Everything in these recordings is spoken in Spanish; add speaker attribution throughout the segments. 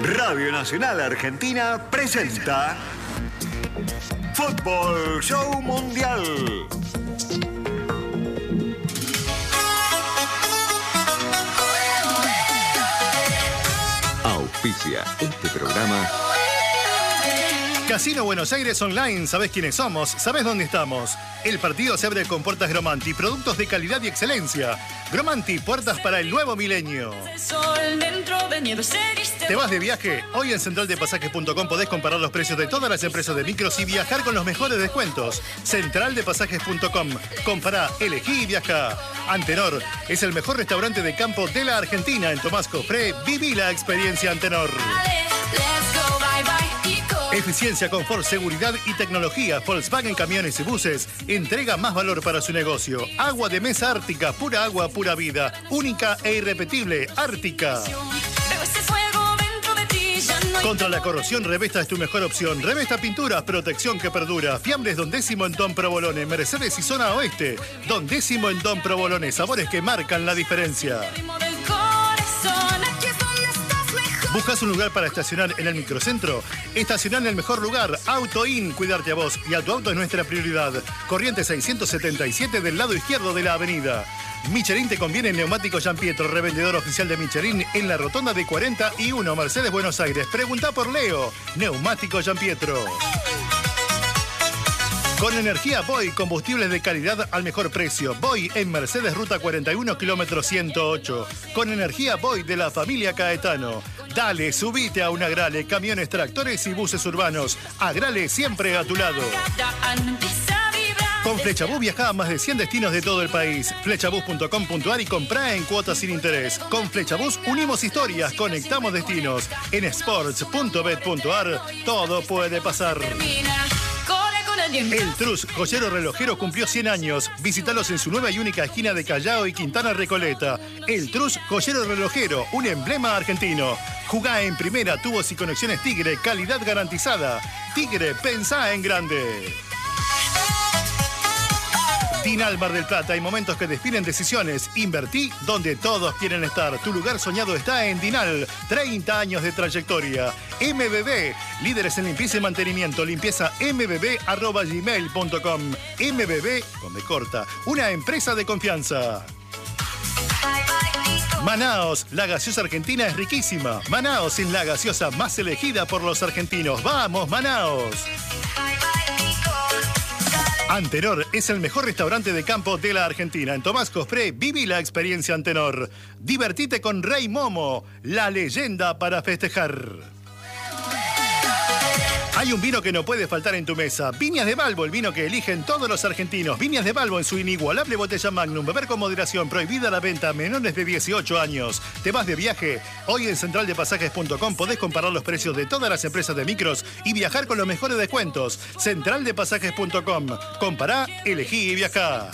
Speaker 1: Radio Nacional Argentina presenta Fútbol Show Mundial.
Speaker 2: Auspicia este programa.
Speaker 3: Casino Buenos Aires Online, ¿sabés quiénes somos? ¿Sabés dónde estamos? El partido se abre con puertas Gromanti, productos de calidad y excelencia. Gromanti, puertas para el nuevo milenio. ¿Te vas de viaje? Hoy en centraldepasajes.com podés comparar los precios de todas las empresas de micros y viajar con los mejores descuentos. Centraldepasajes.com. Compará, elegí y viajá. Antenor es el mejor restaurante de campo de la Argentina. En Tomás Cofré, viví la experiencia Antenor. Eficiencia, confort, seguridad y tecnología. Volkswagen Camiones y Buses entrega más valor para su negocio. Agua de mesa Ártica, pura agua, pura vida. Única e irrepetible, Ártica. Contra la corrosión, Revesta es tu mejor opción. Revesta Pinturas, protección que perdura. Fiambres Don Décimo en Don Provolone. Mercedes y Zona Oeste. Don Décimo en Don Provolone. Sabores que marcan la diferencia. ¿Buscas un lugar para estacionar en el microcentro? Estacionar en el mejor lugar. AutoIn, cuidarte a vos y a tu auto es nuestra prioridad. Corriente 677 del lado izquierdo de la avenida. Michelin te conviene en Neumático Gian Pietro, revendedor oficial de Michelin en la rotonda de 41, Mercedes, Buenos Aires. Pregunta por Leo. Neumático Gian Pietro. Con energía Boy, combustibles de calidad al mejor precio. Boy en Mercedes, ruta 41, kilómetro 108. Con energía Boy de la familia Caetano. Dale, subite a un Agrale, camiones, tractores y buses urbanos. Agrale siempre a tu lado. Con Flechabús viajá a más de 100 destinos de todo el país. Flechabús.com.ar y comprá en cuotas sin interés. Con Flechabús unimos historias, conectamos destinos. En sports.bet.ar todo puede pasar. El Trus, joyero relojero, cumplió 100 años. Visítalos en su nueva y única esquina de Callao y Quintana Recoleta. El Trus, joyero relojero, un emblema argentino. Jugá en primera, tubos y conexiones Tigre, calidad garantizada. Tigre, pensá en grande. Dinal Mar del Plata, hay momentos que definen decisiones. Invertí donde todos quieren estar. Tu lugar soñado está en Dinal. 30 años de trayectoria. MBB, líderes en limpieza y mantenimiento. Limpieza mbb@gmail.com. MBB, con B corta, una empresa de confianza. Manaos, la gaseosa argentina es riquísima. Manaos es la gaseosa más elegida por los argentinos. ¡Vamos, Manaos! Antenor es el mejor restaurante de campo de la Argentina. En Tomás Cofré, viví la experiencia Antenor. Divertite con Rey Momo, la leyenda para festejar. Hay un vino que no puede faltar en tu mesa. Viñas de Balbo, el vino que eligen todos los argentinos. Viñas de Balbo en su inigualable botella Magnum. Beber con moderación, prohibida la venta a menores de 18 años. ¿Te vas de viaje? Hoy en centraldepasajes.com podés comparar los precios de todas las empresas de micros y viajar con los mejores descuentos. Centraldepasajes.com. Compará, elegí y viajá.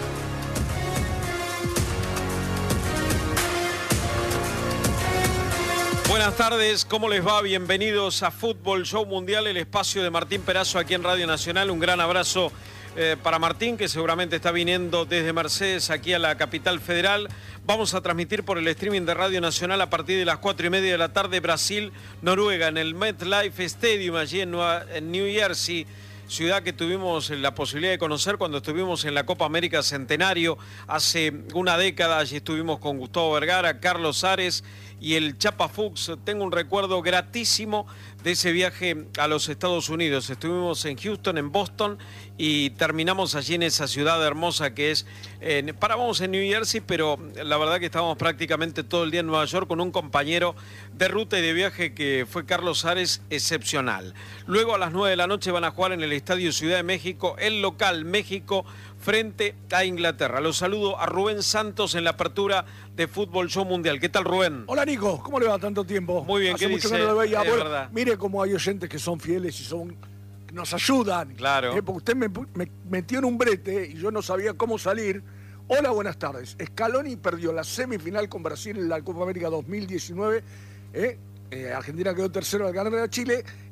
Speaker 4: Buenas tardes, ¿cómo les va? Bienvenidos a Fútbol Show Mundial, el espacio de Martín Perazo aquí en Radio Nacional. Un gran abrazo para Martín, que seguramente está viniendo desde Mercedes aquí a la capital federal. Vamos a transmitir por el streaming de Radio Nacional a partir de las 4:30 de la tarde Brasil-Noruega en el MetLife Stadium, allí en New Jersey. Ciudad que tuvimos la posibilidad de conocer cuando estuvimos en la Copa América Centenario hace una década. Allí estuvimos con Gustavo Vergara, Carlos Ares y el Chapa Fuchs. Tengo un recuerdo gratísimo de ese viaje a los Estados Unidos. Estuvimos en Houston, en Boston y terminamos allí en esa ciudad hermosa que es... parábamos en New Jersey, pero la verdad que estábamos prácticamente todo el día en Nueva York con un compañero de ruta y de viaje que fue Carlos Ares, excepcional. Luego a las 9 de la noche van a jugar en el Estadio Ciudad de México, el local México frente a Inglaterra. Los saludo a Rubén Santos en la apertura de Fútbol Show Mundial. ¿Qué tal, Rubén?
Speaker 5: Hola, Nico. ¿Cómo le va tanto tiempo?
Speaker 4: Muy bien,
Speaker 5: Hace
Speaker 4: ¿qué
Speaker 5: mucho
Speaker 4: dice?
Speaker 5: Que no lo veía. Bueno,
Speaker 4: verdad.
Speaker 5: mire cómo hay oyentes que son fieles y nos ayudan.
Speaker 4: Claro.
Speaker 5: Porque usted me metió en un brete y yo no sabía cómo salir. Hola, buenas tardes. Scaloni perdió la semifinal con Brasil en la Copa América 2019. Argentina quedó tercero al ganar a Chile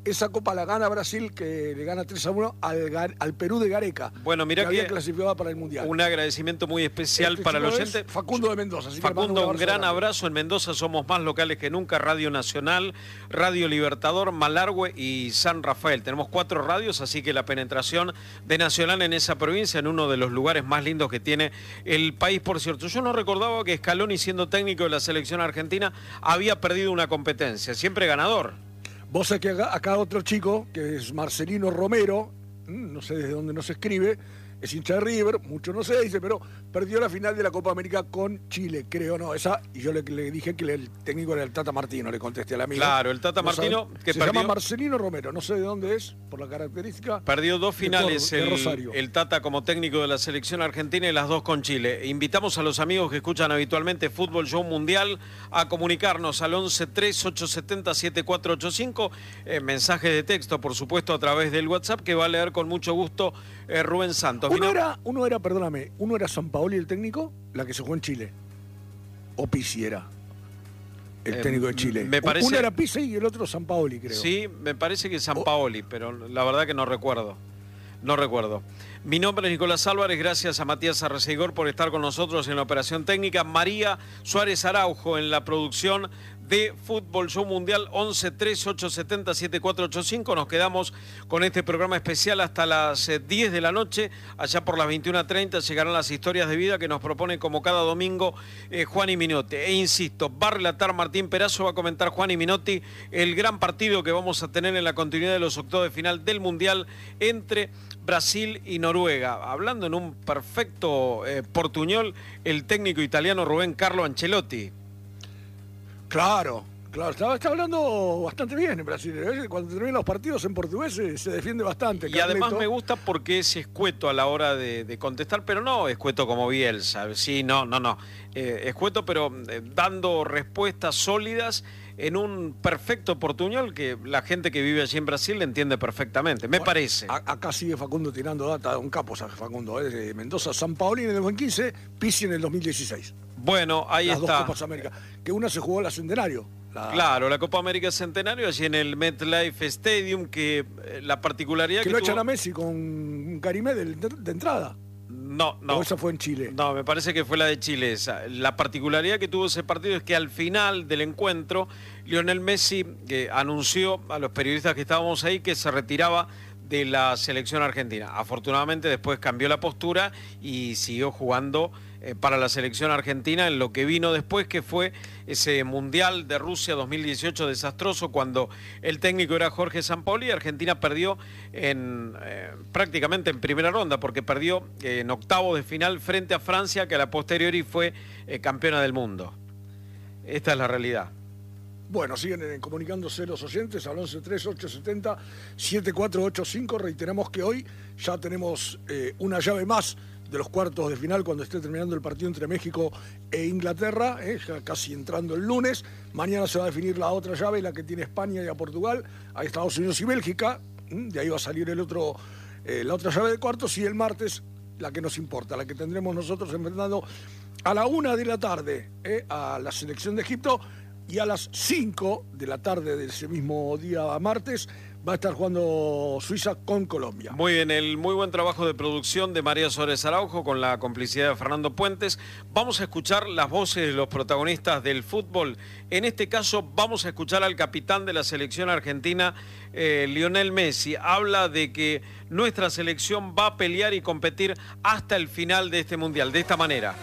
Speaker 5: esa copa la gana Brasil, que le gana 3-1 al Perú de Gareca.
Speaker 4: Bueno, mirá
Speaker 5: que
Speaker 4: que
Speaker 5: había clasificado para el Mundial.
Speaker 4: Un agradecimiento muy especial para el oyente.
Speaker 5: Facundo de Mendoza. Así
Speaker 4: Facundo, un gran abrazo. En Mendoza somos más locales que nunca. Radio Nacional, Radio Libertador, Malargüe y San Rafael. Tenemos 4 radios, así que la penetración de Nacional en esa provincia, en uno de los lugares más lindos que tiene el país, por cierto. Yo no recordaba que Scaloni, siendo técnico de la selección argentina, había perdido una competencia. Siempre ganador.
Speaker 5: Vos sabés que acá otro chico, que es Marcelino Romero, no sé desde dónde nos escribe, es hincha de River, mucho no sé, dice, pero perdió la final de la Copa América con Chile, creo, ¿no? Esa, y yo le dije que el técnico era el Tata Martino, le contesté al amigo.
Speaker 4: Claro, el Tata Martino, que
Speaker 5: se llama Marcelino Romero, no sé de dónde es, por la característica.
Speaker 4: Perdió 2 finales
Speaker 5: de Rosario.
Speaker 4: El Tata como técnico de la selección argentina y las 2 con Chile. Invitamos a los amigos que escuchan habitualmente Fútbol Show Mundial a comunicarnos al 11-3870-7485, mensaje de texto, por supuesto, a través del WhatsApp, que va a leer con mucho gusto Rubén Santos.
Speaker 5: Uno era Sampaoli el técnico, la que se jugó en Chile. O Pizzi era el técnico de Chile.
Speaker 4: Me parece...
Speaker 5: Uno era Pizzi y el otro Sampaoli, creo.
Speaker 4: Sí, me parece que Sampaoli, pero la verdad que no recuerdo. No recuerdo. Mi nombre es Nicolás Álvarez, gracias a Matías Arrecegor por estar con nosotros en la operación técnica. María Suárez Araujo en la producción de Fútbol Show Mundial. 11-3870-7485. Nos quedamos con este programa especial hasta las 10 de la noche. Allá por las 21:30 llegarán las historias de vida que nos propone como cada domingo Juan Minotti. E insisto, va a relatar Martín Perazo, va a comentar Juan Minotti el gran partido que vamos a tener en la continuidad de los octavos de final del Mundial entre Brasil y Noruega. Hablando en un perfecto portuñol, el técnico italiano Rubén Carlo Ancelotti.
Speaker 5: Claro, está hablando bastante bien en Brasil. Cuando terminan los partidos en portugués se defiende bastante.
Speaker 4: Y además me gusta porque es escueto a la hora de contestar, pero no escueto como Bielsa. Sí, no. Escueto, pero dando respuestas sólidas en un perfecto portuñol que la gente que vive allí en Brasil le entiende perfectamente, me parece.
Speaker 5: Acá sigue Facundo tirando data, un capo Facundo, de Mendoza, Sampaoli en el 2015, Pizzi en el 2016.
Speaker 4: Bueno, ahí
Speaker 5: las
Speaker 4: está.
Speaker 5: Las 2 Copas América, que una se jugó en la Centenario.
Speaker 4: Claro, la Copa América Centenario, allí en el MetLife Stadium, que la particularidad
Speaker 5: que lo echan a Messi con un Karimé de entrada.
Speaker 4: No.
Speaker 5: ¿O esa fue en Chile?
Speaker 4: No, me parece que fue la de Chile esa. La particularidad que tuvo ese partido es que al final del encuentro, Lionel Messi anunció a los periodistas que estábamos ahí que se retiraba de la selección argentina. Afortunadamente después cambió la postura y siguió jugando para la selección argentina en lo que vino después, que fue ese Mundial de Rusia 2018 desastroso, cuando el técnico era Jorge Sampaoli y Argentina perdió prácticamente en primera ronda, porque perdió en octavos de final frente a Francia, que a la posteriori fue campeona del mundo. Esta es la realidad.
Speaker 5: Bueno, siguen comunicándose los oyentes al 11-3870-7485. Reiteramos que hoy ya tenemos una llave más de los cuartos de final cuando esté terminando el partido entre México e Inglaterra, ya casi entrando el lunes. Mañana se va a definir la otra llave, la que tiene España y a Portugal, a Estados Unidos y Bélgica. De ahí va a salir la otra llave de cuartos, y el martes la que nos importa, la que tendremos nosotros enfrentando a la 1 de la tarde a la selección de Egipto, y a las 5 de la tarde de ese mismo día martes va a estar jugando Suiza con Colombia.
Speaker 4: Muy bien, el muy buen trabajo de producción de María Suárez Araujo con la complicidad de Fernando Puentes. Vamos a escuchar las voces de los protagonistas del fútbol. En este caso vamos a escuchar al capitán de la selección argentina, Lionel Messi. Habla de que nuestra selección va a pelear y competir hasta el final de este Mundial, de esta manera.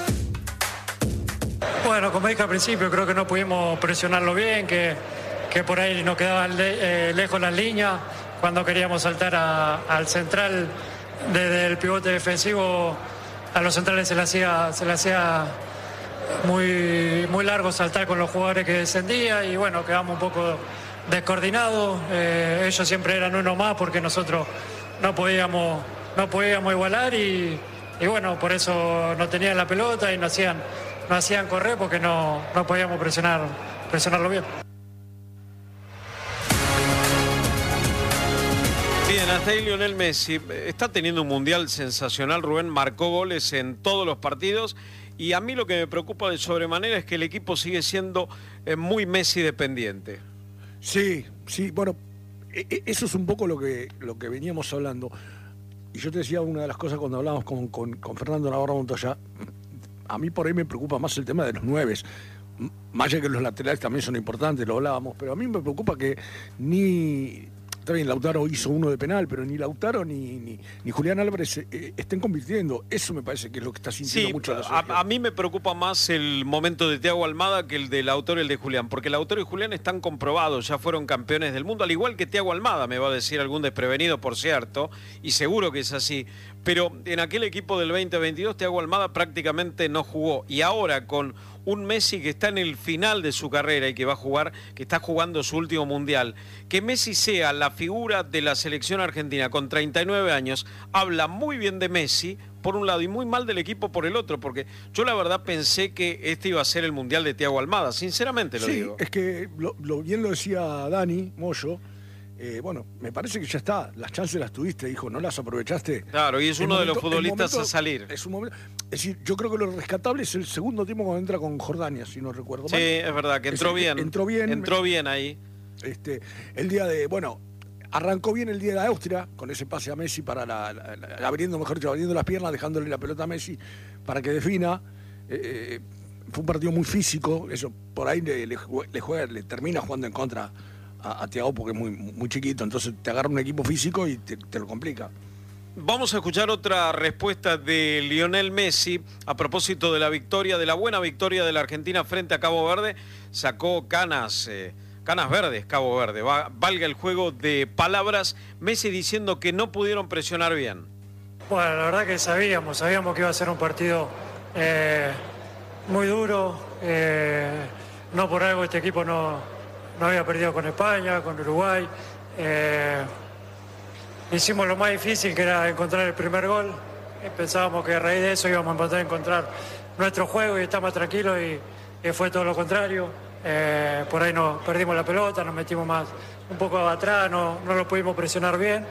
Speaker 2: Bueno, como dije al principio, creo que no pudimos presionarlo bien, que por ahí nos quedaban lejos las líneas. Cuando queríamos saltar al central, desde el pivote defensivo, a los centrales se le hacía muy largo saltar con los jugadores que descendían, y bueno, quedamos un poco descoordinados. Ellos siempre eran uno más porque nosotros no podíamos igualar, y bueno, por eso no tenían la pelota y no hacían correr, porque no podíamos presionarlo bien.
Speaker 4: Bien, hasta ahí Lionel Messi. Está teniendo un mundial sensacional, Rubén. Marcó goles en todos los partidos, y a mí lo que me preocupa de sobremanera es que el equipo sigue siendo muy Messi dependiente.
Speaker 5: Sí, bueno, eso es un poco lo que veníamos hablando. Y yo te decía una de las cosas cuando hablábamos con Fernando Navarro Montoya, a mí por ahí me preocupa más el tema de los 9. Más allá que los laterales también son importantes, lo hablábamos, pero a mí me preocupa que está bien, Lautaro hizo uno de penal, pero ni Lautaro ni Julián Álvarez estén convirtiendo. Eso me parece que es lo que está sintiendo mucho la selección.
Speaker 4: A mí me preocupa más el momento de Thiago Almada que el de Lautaro y el de Julián, porque Lautaro y Julián están comprobados, ya fueron campeones del mundo, al igual que Thiago Almada, me va a decir algún desprevenido, por cierto, y seguro que es así. Pero en aquel equipo del 2022, Thiago Almada prácticamente no jugó, y ahora con un Messi que está en el final de su carrera y que está jugando su último mundial, que Messi sea la figura de la selección argentina con 39 años, habla muy bien de Messi por un lado y muy mal del equipo por el otro, porque yo la verdad pensé que este iba a ser el mundial de Thiago Almada, sinceramente lo digo.
Speaker 5: Sí, es que bien lo decía Dani Moyo. Bueno, me parece que ya está, las chances las tuviste, hijo, ¿no las aprovechaste?
Speaker 4: Claro, y es uno de los futbolistas a salir.
Speaker 5: Es decir, yo creo que lo rescatable es el segundo tiempo cuando entra con Jordania, si no recuerdo mal.
Speaker 4: Sí, es verdad, que entró bien. Entró bien ahí.
Speaker 5: El día de, arrancó bien el día de Austria, con ese pase a Messi para abriendo las piernas, dejándole la pelota a Messi para que defina. Fue un partido muy físico, eso por ahí le termina jugando en contra a Thiago porque es muy chiquito, entonces te agarra un equipo físico y te lo complica.
Speaker 4: Vamos a escuchar otra respuesta de Lionel Messi a propósito de la victoria, de la buena victoria de la Argentina frente a Cabo Verde. Sacó canas verdes Cabo Verde, valga el juego de palabras. Messi diciendo que no pudieron presionar bien.
Speaker 2: Bueno, la verdad que sabíamos que iba a ser un partido muy duro. No por algo este equipo no había perdido con España, con Uruguay. Hicimos lo más difícil, que era encontrar el primer gol. Pensábamos que a raíz de eso íbamos a poder encontrar nuestro juego y estar más tranquilos, y fue todo lo contrario. Por ahí nos perdimos la pelota, nos metimos más un poco atrás, no lo pudimos presionar bien.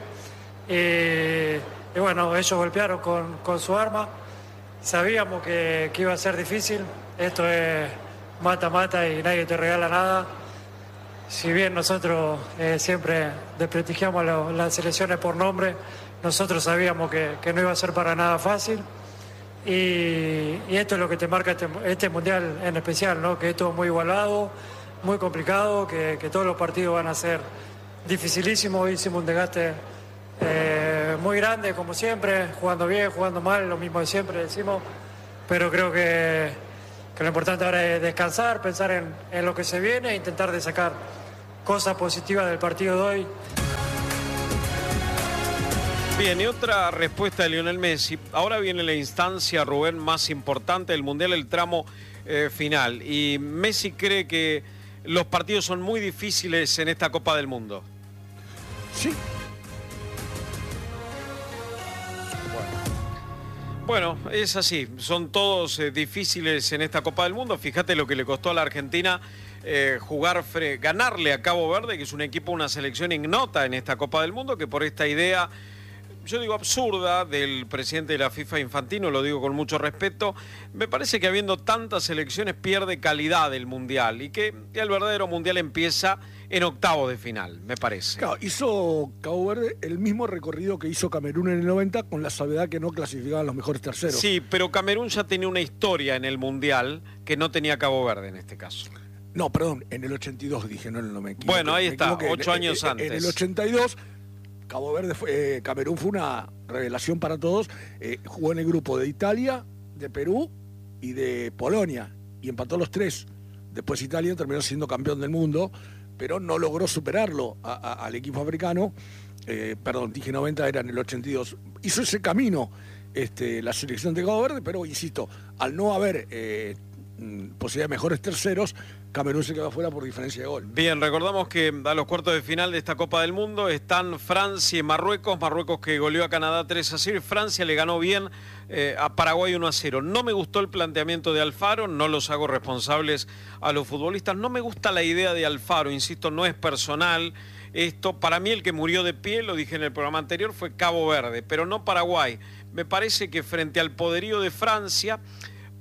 Speaker 2: Y bueno, ellos golpearon con su arma. Sabíamos que iba a ser difícil. Esto es mata-mata y nadie te regala nada. Si bien nosotros siempre desprestigiamos las selecciones por nombre, nosotros sabíamos que no iba a ser para nada fácil. Y esto es lo que te marca este mundial en especial, ¿no? Que es todo muy igualado, muy complicado, que todos los partidos van a ser dificilísimos. Hicimos un desgaste muy grande, como siempre, jugando bien, jugando mal, lo mismo de siempre decimos. Pero creo que lo importante ahora es descansar, pensar en lo que se viene e intentar de sacar cosas positivas del partido de hoy.
Speaker 4: Bien, y otra respuesta de Lionel Messi. Ahora viene la instancia, Rubén, más importante del Mundial, el tramo final. Y Messi cree que los partidos son muy difíciles en esta Copa del Mundo.
Speaker 5: Sí.
Speaker 4: Bueno, es así. Son todos difíciles en esta Copa del Mundo. Fíjate lo que le costó a la Argentina ganarle a Cabo Verde, que es un equipo, una selección ignota en esta Copa del Mundo, que por esta idea, yo digo absurda, del presidente de la FIFA, Infantino, lo digo con mucho respeto, me parece que habiendo tantas selecciones pierde calidad el Mundial y que el verdadero Mundial empieza en octavos de final, me parece.
Speaker 5: Claro, hizo Cabo Verde el mismo recorrido que hizo Camerún en el 90, con la salvedad que no clasificaban los mejores terceros.
Speaker 4: Sí, pero Camerún ya tenía una historia en el Mundial que no tenía Cabo Verde en este caso.
Speaker 5: No, perdón, en el 82 dije, no en el 90.
Speaker 4: Bueno, ahí está, 8 años antes.
Speaker 5: En el 82, Camerún fue una revelación para todos. Jugó en el grupo de Italia, de Perú y de Polonia, y empató los 3. Después Italia terminó siendo campeón del mundo, pero no logró superarlo al equipo africano. Perdón, dije 90, era en el 82. Hizo ese camino la selección de Cabo Verde, pero insisto, al no haber posibilidad de mejores terceros, Camerún se quedó afuera por diferencia de gol.
Speaker 4: Bien, recordamos que a los cuartos de final de esta Copa del Mundo están Francia y Marruecos. Marruecos que goleó a Canadá 3-0. Francia le ganó bien a Paraguay 1-0. No me gustó el planteamiento de Alfaro, no los hago responsables a los futbolistas. No me gusta la idea de Alfaro, insisto, no es personal. Esto, para mí el que murió de pie, lo dije en el programa anterior, fue Cabo Verde, pero no Paraguay. Me parece que frente al poderío de Francia,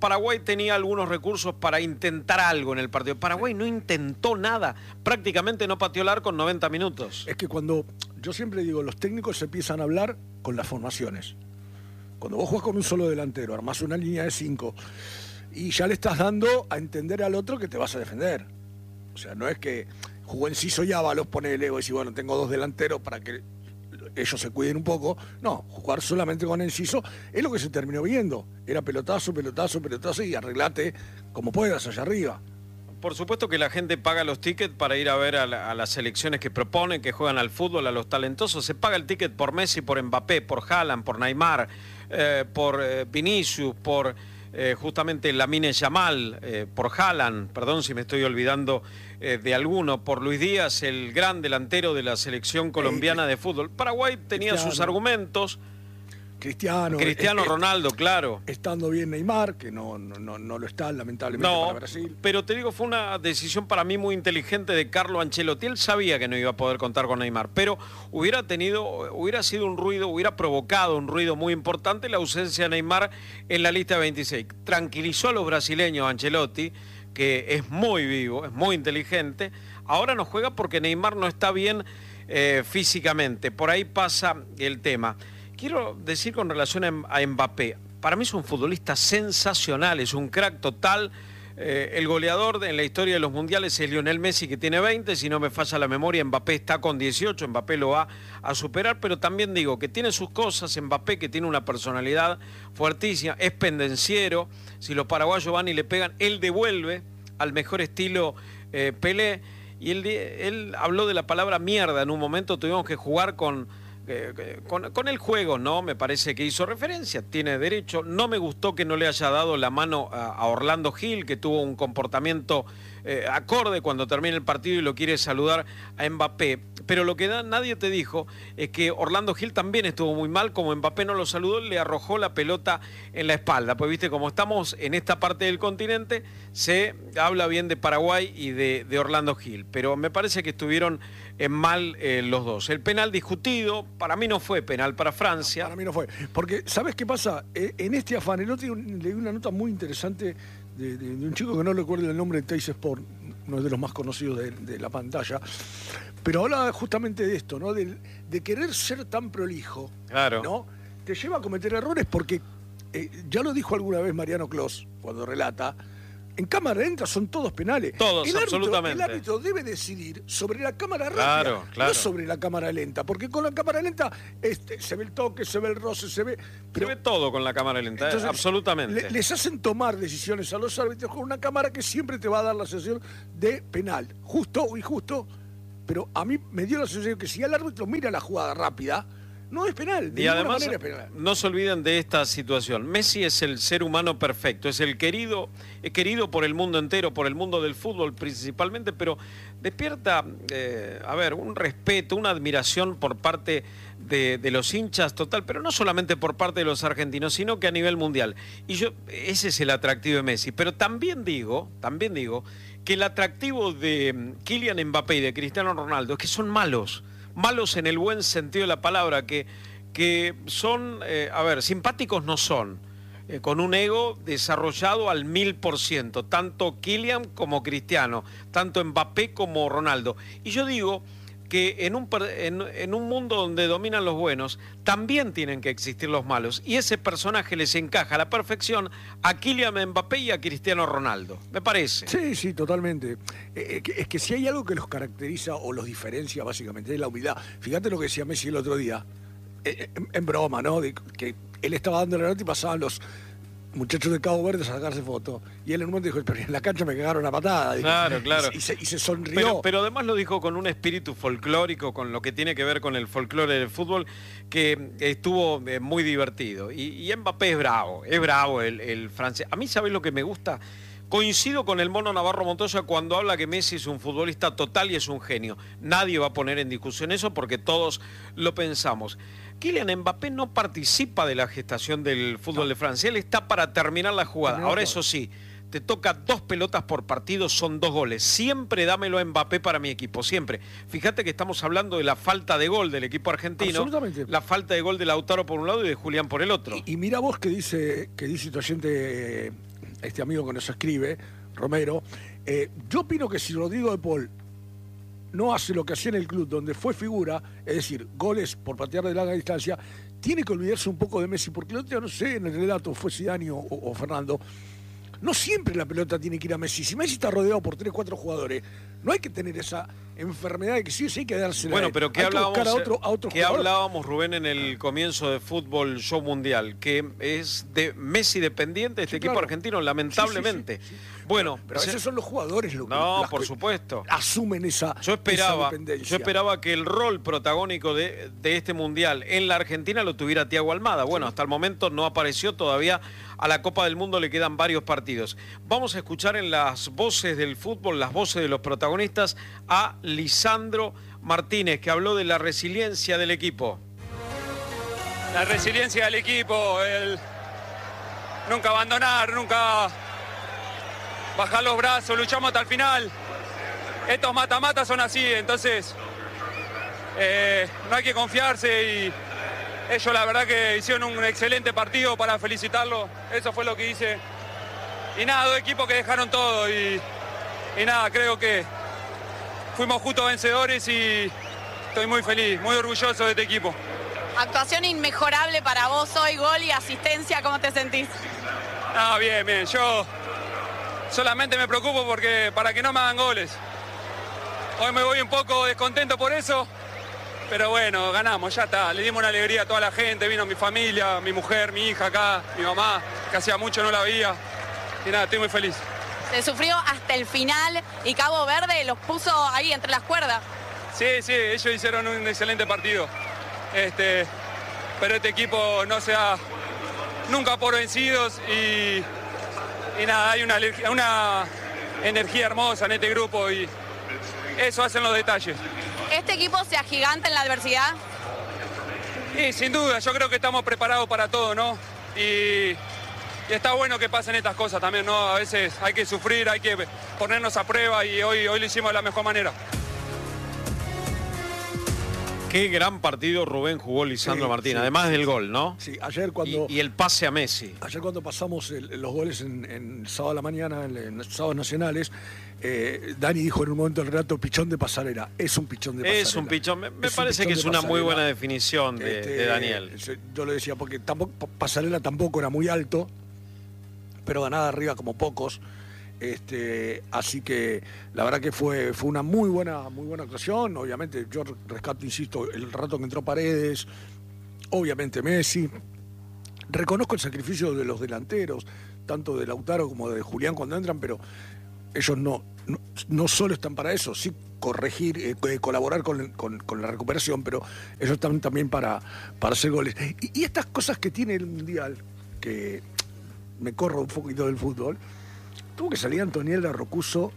Speaker 4: Paraguay tenía algunos recursos para intentar algo en el partido. Paraguay no intentó nada, prácticamente no pateó el arco en 90 minutos.
Speaker 5: Es que cuando, yo siempre digo, los técnicos se empiezan a hablar con las formaciones. Cuando vos jugás con un solo delantero, armás una línea de 5 y ya le estás dando a entender al otro que te vas a defender. O sea, no es que jugó Enciso y Ábalos, pone el ego y dice, bueno, tengo 2 delanteros para que ellos se cuiden un poco. No, jugar solamente con Enciso es lo que se terminó viendo. Era pelotazo, pelotazo, pelotazo y arreglate como puedas allá arriba.
Speaker 4: Por supuesto que la gente paga los tickets para ir a ver a las selecciones que proponen, que juegan al fútbol, a los talentosos. Se paga el ticket por Messi, por Mbappé, por Haaland, por Neymar, por Vinicius, por justamente Lamine Yamal, por Haaland, perdón si me estoy olvidando de alguno, por Luis Díaz, el gran delantero de la selección colombiana de fútbol. Paraguay tenía sus argumentos. Cristiano Ronaldo, claro.
Speaker 5: Estando bien Neymar, que no lo está, lamentablemente, para Brasil.
Speaker 4: Pero te digo, fue una decisión para mí muy inteligente de Carlo Ancelotti. Él sabía que no iba a poder contar con Neymar, pero hubiera sido un ruido, hubiera provocado un ruido muy importante la ausencia de Neymar en la lista de 26. Tranquilizó a los brasileños Ancelotti, que es muy vivo, es muy inteligente. Ahora no juega porque Neymar no está bien físicamente. Por ahí pasa el tema. Quiero decir con relación a Mbappé, para mí es un futbolista sensacional, es un crack total. El goleador en la historia de los mundiales es Lionel Messi, que tiene 20, si no me falla la memoria, Mbappé está con 18, Mbappé lo va a superar, pero también digo que tiene sus cosas, Mbappé, que tiene una personalidad fuertísima, es pendenciero, si los paraguayos van y le pegan, él devuelve al mejor estilo Pelé, y él habló de la palabra mierda, en un momento tuvimos que jugar con el juego, ¿no? Me parece que hizo referencia, tiene derecho. No me gustó que no le haya dado la mano a Orlando Gil, que tuvo un comportamiento acorde cuando termina el partido y lo quiere saludar a Mbappé. Pero lo que nadie te dijo es que Orlando Gil también estuvo muy mal, como Mbappé no lo saludó, le arrojó la pelota en la espalda. Pues viste, como estamos en esta parte del continente, se habla bien de Paraguay y de Orlando Gil, pero me parece que estuvieron mal los dos. El penal discutido, para mí no fue penal para Francia.
Speaker 5: Para mí no fue, porque ¿sabes qué pasa? En este afán, el otro leí una nota muy interesante de un chico que no recuerdo el nombre de Teis Sport, uno de los más conocidos de la pantalla, pero habla justamente de esto, ¿no? De querer ser tan prolijo,
Speaker 4: claro,
Speaker 5: ¿no? Te lleva a cometer errores porque, ya lo dijo alguna vez Mariano Clos, cuando relata, en cámara lenta son todos penales.
Speaker 4: Todos, absolutamente.
Speaker 5: El árbitro debe decidir sobre la cámara rápida, no sobre la cámara lenta, porque con la cámara lenta se ve el toque, se ve el roce, se ve
Speaker 4: todo con la cámara lenta, entonces, absolutamente.
Speaker 5: Les hacen tomar decisiones a los árbitros con una cámara que siempre te va a dar la sensación de penal, justo o injusto, pero a mí me dio la sensación que si el árbitro mira la jugada rápida, no es penal, de
Speaker 4: y además
Speaker 5: manera es penal.
Speaker 4: No se olviden de esta situación. Messi es el ser humano perfecto, es querido por el mundo entero, por el mundo del fútbol principalmente, pero despierta, un respeto, una admiración por parte de los hinchas total, pero no solamente por parte de los argentinos, sino que a nivel mundial. Y ese es el atractivo de Messi. Pero también digo que el atractivo de Kylian Mbappé y de Cristiano Ronaldo es que son malos en el buen sentido de la palabra, que son, simpáticos no son, con un ego desarrollado al 1000%, tanto Kylian como Cristiano, tanto Mbappé como Ronaldo. Y yo digo que en un mundo donde dominan los buenos, también tienen que existir los malos, y ese personaje les encaja a la perfección a Kylian Mbappé y a Cristiano Ronaldo, me parece.
Speaker 5: Sí, totalmente. Es que si hay algo que los caracteriza o los diferencia básicamente es la humildad. Fíjate lo que decía Messi el otro día, en broma, ¿no? Que él estaba dando la nota y pasaban los muchachos de Cabo Verde a sacarse fotos. Y él en un momento dijo, pero en la cancha me cagaron a patada.
Speaker 4: Claro.
Speaker 5: Y se sonrió.
Speaker 4: Pero además lo dijo con un espíritu folclórico, con lo que tiene que ver con el folclore del fútbol, que estuvo muy divertido. Y Mbappé es bravo el francés. A mí, ¿sabés lo que me gusta? Coincido con el Mono Navarro Montoya cuando habla que Messi es un futbolista total y es un genio. Nadie va a poner en discusión eso porque todos lo pensamos. Kylian Mbappé no participa de la gestación del fútbol de Francia. Él está para terminar la jugada. Ahora, eso sí, te toca 2 pelotas por partido, son 2 goles. Siempre dámelo a Mbappé para mi equipo, siempre. Fíjate que estamos hablando de la falta de gol del equipo argentino.
Speaker 5: Absolutamente.
Speaker 4: La falta de gol de Lautaro por un lado y de Julián por el otro.
Speaker 5: Y mira vos que dice tu oyente este amigo que nos escribe, Romero, yo opino que si Rodrigo de Paul no hace lo que hacía en el club, donde fue figura, es decir, goles por patear de larga distancia, tiene que olvidarse un poco de Messi, porque el otro día, no sé, en el relato fue Zidane o Fernando, no siempre la pelota tiene que ir a Messi. Si Messi está rodeado por 3, 4 jugadores, no hay que tener esa enfermedad de que sí hay que dársela.
Speaker 4: Bueno, pero ¿qué
Speaker 5: ¿qué
Speaker 4: hablábamos, Rubén, en el comienzo de Fútbol Show Mundial? Que es de Messi dependiente este equipo argentino, lamentablemente.
Speaker 5: Sí.
Speaker 4: Bueno,
Speaker 5: pero a veces son los jugadores los que,
Speaker 4: por supuesto,
Speaker 5: asumen esa dependencia.
Speaker 4: Yo esperaba que el rol protagónico de este Mundial en la Argentina lo tuviera Thiago Almada. Bueno, hasta el momento no apareció todavía. A la Copa del Mundo le quedan varios partidos. Vamos a escuchar en las voces del fútbol, las voces de los protagonistas, a Lisandro Martínez, que habló de la resiliencia del equipo.
Speaker 6: La resiliencia del equipo, el nunca abandonar, nunca bajar los brazos, luchamos hasta el final. Estos mata-mata son así, entonces no hay que confiarse y ellos la verdad que hicieron un excelente partido para felicitarlo, eso fue lo que hice. Y nada, 2 equipos que dejaron todo y nada, creo que fuimos justos vencedores y estoy muy feliz, muy orgulloso de este equipo.
Speaker 7: Actuación inmejorable para vos hoy, gol y asistencia, ¿cómo te sentís?
Speaker 6: Ah, bien, yo solamente me preocupo para que no me hagan goles. Hoy me voy un poco descontento por eso. Pero bueno, ganamos, ya está. Le dimos una alegría a toda la gente. Vino mi familia, mi mujer, mi hija acá, mi mamá, que hacía mucho no la veía. Y nada, estoy muy feliz.
Speaker 7: Se sufrió hasta el final y Cabo Verde los puso ahí entre las cuerdas.
Speaker 6: Sí, ellos hicieron un excelente partido. Pero este equipo no se da nunca por vencidos y nada, hay una energía hermosa en este grupo y eso hacen los detalles.
Speaker 7: ¿Este equipo se agiganta en la adversidad?
Speaker 6: Sí, sin duda, yo creo que estamos preparados para todo, ¿no? Y está bueno que pasen estas cosas también, ¿no? A veces hay que sufrir, hay que ponernos a prueba y hoy lo hicimos de la mejor manera.
Speaker 4: Qué gran partido Rubén jugó Lisandro Martínez, además del gol, ¿no?
Speaker 5: Sí, ayer cuando...
Speaker 4: Y el pase a Messi.
Speaker 5: Ayer cuando pasamos los goles en sábado a la mañana, en sábados nacionales, Dani dijo en un momento del relato, pichón de pasarela. Es un pichón de pasarela.
Speaker 4: Es un pichón. Me parece que es una muy buena definición de Daniel.
Speaker 5: Yo le decía, porque pasarela tampoco era muy alto, pero ganaba arriba como pocos. Así que la verdad que fue una muy buena actuación. Obviamente yo rescato, insisto, el rato que entró Paredes, obviamente Messi. Reconozco el sacrificio de los delanteros, tanto de Lautaro como de Julián cuando entran, pero ellos no solo están para eso, sí corregir, colaborar con la recuperación, pero ellos están también para hacer goles. Y estas cosas que tiene el Mundial, que me corro un poquito del fútbol, tuvo que salir Antoniela Rocuso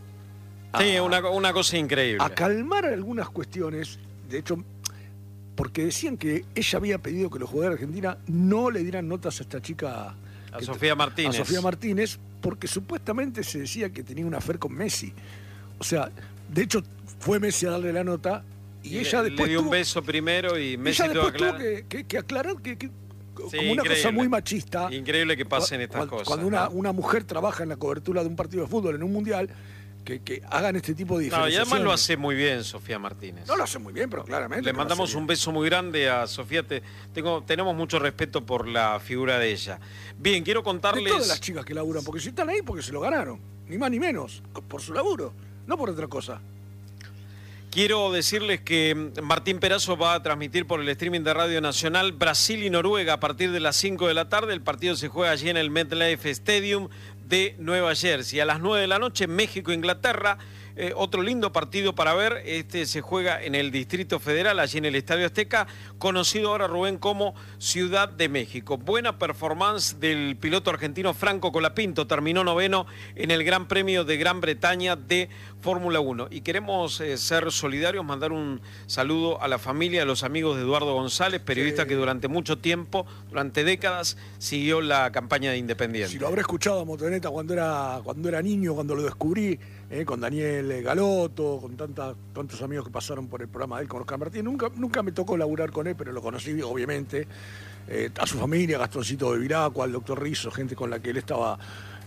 Speaker 4: una cosa increíble.
Speaker 5: A calmar algunas cuestiones, de hecho, porque decían que ella había pedido que los jugadores de Argentina no le dieran notas a esta chica,
Speaker 4: a Sofía Martínez.
Speaker 5: A Sofía Martínez, porque supuestamente se decía que tenía una affair con Messi. O sea, de hecho, fue Messi a darle la nota y ella después
Speaker 4: le dio un beso primero y Messi
Speaker 5: tuvo que aclarar que como una cosa muy machista.
Speaker 4: Increíble que pasen estas cosas.
Speaker 5: Cuando una mujer trabaja en la cobertura de un partido de fútbol en un mundial, que hagan este tipo de diferenciaciones.
Speaker 4: Y además lo hace muy bien Sofía Martínez.
Speaker 5: No lo hace muy bien, pero claramente.
Speaker 4: Le mandamos un beso muy grande a Sofía. Tenemos mucho respeto por la figura de ella. Bien, quiero contarles...
Speaker 5: De todas las chicas que laburan, porque si están ahí, porque se lo ganaron. Ni más ni menos, por su laburo, no por otra cosa.
Speaker 4: Quiero decirles que Martín Perazo va a transmitir por el streaming de Radio Nacional Brasil y Noruega a partir de las 5 de la tarde. El partido se juega allí en el MetLife Stadium de Nueva Jersey. A las 9 de la noche, México-Inglaterra. Otro lindo partido para ver. Se juega en el Distrito Federal, allí en el Estadio Azteca, conocido ahora, Rubén, como Ciudad de México. Buena performance del piloto argentino Franco Colapinto. Terminó 9º en el Gran Premio de Gran Bretaña de Fórmula 1. Y queremos ser solidarios, mandar un saludo a la familia, a los amigos de Eduardo González, periodista que durante mucho tiempo, durante décadas, siguió la campaña de Independiente.
Speaker 5: Si lo habré escuchado a Motoneta cuando era niño, cuando lo descubrí, con Daniel Galoto, con tantos amigos que pasaron por el programa de él, con Oscar Martín. Nunca me tocó laburar con él, pero lo conocí, obviamente. A su familia, Gastoncito de Viracua, al doctor Rizzo, gente con la que él estaba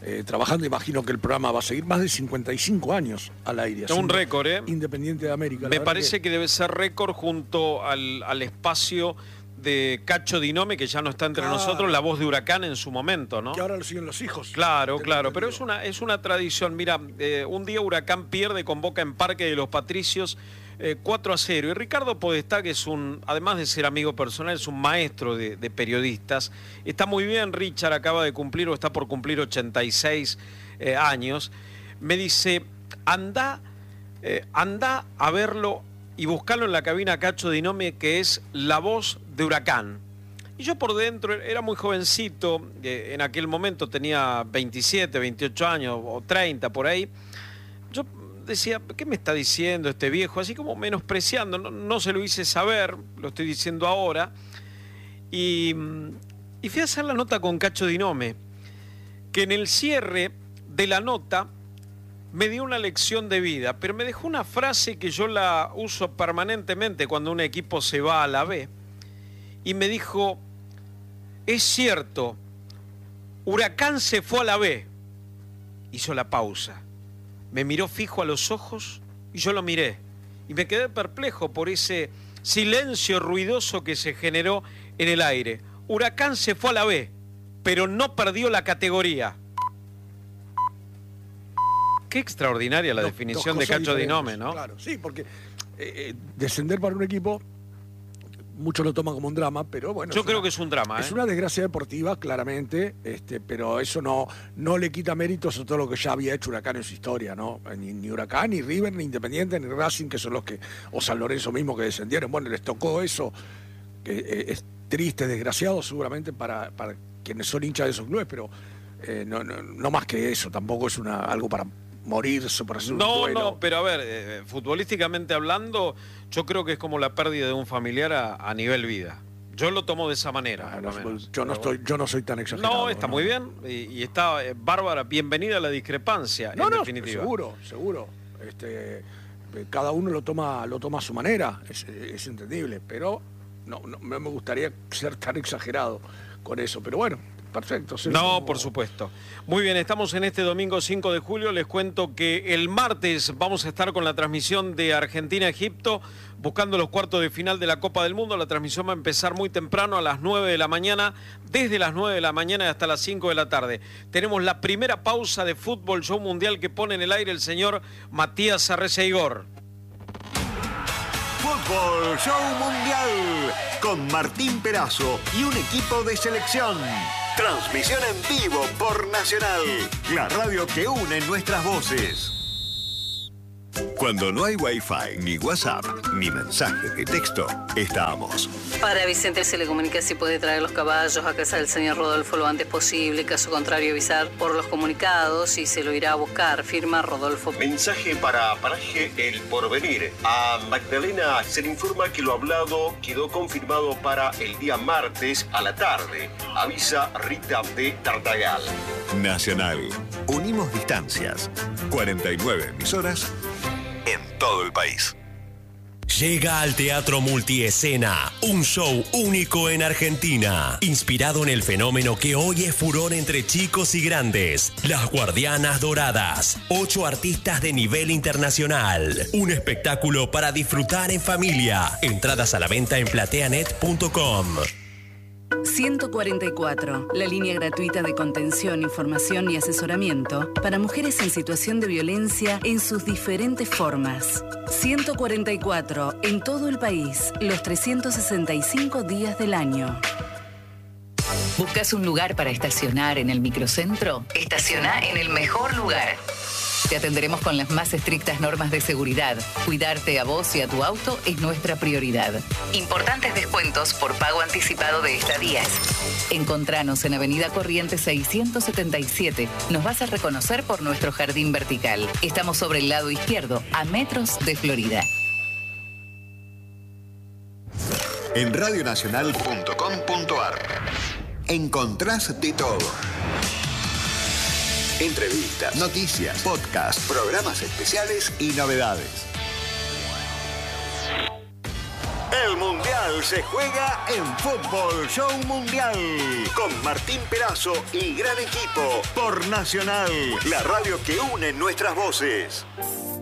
Speaker 5: trabajando. Imagino que el programa va a seguir más de 55 años al aire.
Speaker 4: Es un récord,
Speaker 5: Independiente de América.
Speaker 4: Me parece que debe ser récord junto al espacio de Cacho Dinome, que ya no está entre nosotros, la voz de Huracán en su momento, ¿no?
Speaker 5: Que ahora lo siguen los hijos.
Speaker 4: Claro, pero es una tradición. Mira, un día Huracán pierde con Boca en Parque de los Patricios 4-0. Y Ricardo Podestá, que es además de ser amigo personal, es un maestro de periodistas. Está muy bien, Richard acaba de cumplir o está por cumplir 86 años. Me dice, anda a verlo y buscarlo en la cabina Cacho Dinome, que es la voz de Huracán. Y yo por dentro era muy jovencito, en aquel momento tenía 27, 28 años o 30 por ahí. Yo decía, ¿qué me está diciendo este viejo? Así como menospreciando, no se lo hice saber, lo estoy diciendo ahora. Y fui a hacer la nota con Cacho Dinome, que en el cierre de la nota me dio una lección de vida, pero me dejó una frase que yo la uso permanentemente cuando un equipo se va a la B. Y me dijo, es cierto, Huracán se fue a la B. Hizo la pausa. Me miró fijo a los ojos y yo lo miré. Y me quedé perplejo por ese silencio ruidoso que se generó en el aire. Huracán se fue a la B, pero no perdió la categoría. Qué extraordinaria la definición de Cacho Dinome, ¿no?
Speaker 5: Claro, sí, porque descender para un equipo, muchos lo toman como un drama, pero bueno.
Speaker 4: Yo creo que es un drama.
Speaker 5: Es una desgracia deportiva, claramente, pero eso no le quita méritos a todo lo que ya había hecho Huracán en su historia, ¿no? Ni Huracán, ni River, ni Independiente, ni Racing, que son los que, o San Lorenzo mismo, que descendieron. Bueno, les tocó eso, que es triste, desgraciado, seguramente para quienes son hinchas de esos clubes, pero no más que eso, tampoco es algo para morirse, por hacer un duelo.
Speaker 4: No, pero a ver, futbolísticamente hablando, yo creo que es como la pérdida de un familiar a nivel vida. Yo lo tomo de esa manera.
Speaker 5: Yo no soy tan exagerado.
Speaker 4: No, está muy bien y está bárbara. Bienvenida a la discrepancia, en definitiva.
Speaker 5: Seguro. Cada uno lo toma a su manera, es entendible, pero no me gustaría ser tan exagerado con eso. Pero bueno, perfecto.
Speaker 4: No, por supuesto. Muy bien, estamos en este domingo 5 de julio. Les cuento que el martes vamos a estar con la transmisión de Argentina-Egipto, buscando los cuartos de final de la Copa del Mundo. La transmisión va a empezar muy temprano, a las 9 de la mañana, desde las 9 de la mañana hasta las 5 de la tarde. Tenemos la primera pausa de Fútbol Show Mundial que pone en el aire el señor Matías Arreceigor.
Speaker 1: Fútbol Show Mundial con Martín Perazo y un equipo de selección. Transmisión en vivo por Nacional, la radio que une nuestras voces. Cuando no hay Wi-Fi, ni WhatsApp, ni mensajes de texto, estamos.
Speaker 8: Para Vicente se le comunica si puede traer los caballos a casa del señor Rodolfo lo antes posible. Caso contrario, avisar por los comunicados y se lo irá a buscar. Firma Rodolfo.
Speaker 9: Mensaje para Paraje El Porvenir. A Magdalena se le informa que lo hablado quedó confirmado para el día martes a la tarde. Avisa Rita de Tartagal.
Speaker 1: Nacional. Unimos distancias. 49 emisoras en todo el país.
Speaker 10: Llega al Teatro Multiescena, un show único en Argentina, inspirado en el fenómeno que hoy es furor entre chicos y grandes, Las Guardianas Doradas. 8 artistas de nivel internacional. Un espectáculo para disfrutar en familia. Entradas a la venta en plateanet.com.
Speaker 11: 144, la línea gratuita de contención, información y asesoramiento para mujeres en situación de violencia en sus diferentes formas. 144, en todo el país, los 365 días del año.
Speaker 12: ¿Buscas un lugar para estacionar en el microcentro? Estaciona en el mejor lugar. Te atenderemos con las más estrictas normas de seguridad. Cuidarte a vos y a tu auto es nuestra prioridad. Importantes descuentos por pago anticipado de estadías. Encontranos en Avenida Corrientes 677. Nos vas a reconocer por nuestro jardín vertical. Estamos sobre el lado izquierdo, a metros de Florida.
Speaker 1: En radionacional.com.ar encontrás de todo. Entrevistas, noticias, podcasts, programas especiales y novedades. El Mundial se juega en Fútbol Show Mundial. Con Martín Perazo y gran equipo por Nacional, la radio que une nuestras voces.